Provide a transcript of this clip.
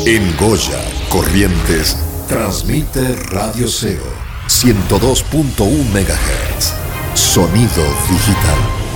En Goya, Corrientes, transmite Radio Cero, 102.1 MHz. Sonido digital.